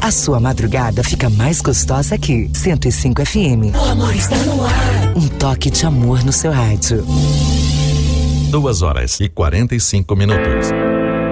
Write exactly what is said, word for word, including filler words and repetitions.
A sua madrugada fica mais gostosa aqui. cento e cinco F M. O amor está no ar. Um toque de amor no seu rádio. Duas horas e quarenta e cinco minutos.